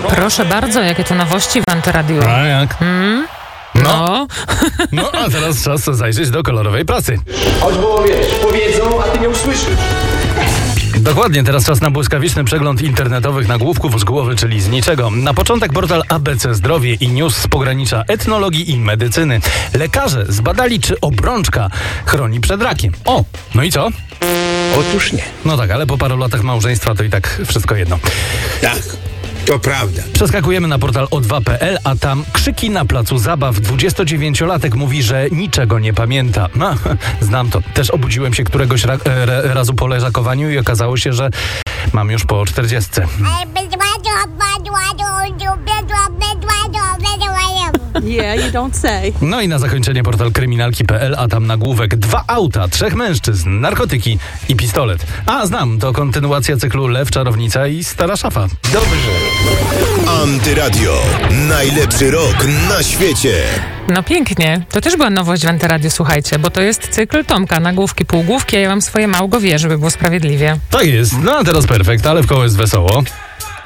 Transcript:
Proszę bardzo, jakie to nowości w Antyradiu. A jak? No. No, a teraz czas zajrzeć do kolorowej prasy. Choć było, wiesz, powiedzą, a ty nie usłyszysz. Dokładnie, teraz czas na błyskawiczny przegląd internetowych nagłówków z głowy, czyli z niczego. Na początek portal ABC Zdrowie i news z pogranicza etnologii i medycyny. Lekarze zbadali, czy obrączka chroni przed rakiem. O, no i co? Otóż nie. No tak, ale po paru latach małżeństwa to i tak wszystko jedno. Tak, to prawda. Przeskakujemy na portal o2.pl, a tam krzyki na placu zabaw. 29-latek mówi, że niczego nie pamięta. No, znam to. Też obudziłem się któregoś razu po leżakowaniu i okazało się, że mam już po 40. Yeah, you don't say. No i na zakończenie portal kryminalki.pl, a tam nagłówek: 2 auta, 3 mężczyzn, narkotyki i pistolet. A znam, to kontynuacja cyklu Lew, Czarownica i Stara Szafa. Dobrze. Antyradio. Najlepszy rok na świecie. No pięknie. To też była nowość w Antyradiu, słuchajcie, bo to jest cykl Tomka, nagłówki, półgłówki, a ja mam swoje Małgowie, żeby było sprawiedliwie. Tak jest. No a teraz perfekt, ale w koło jest wesoło.